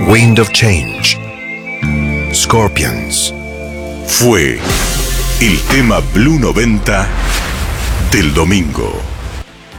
Wind of Change. Scorpions. Fue el tema Blue 90 del domingo.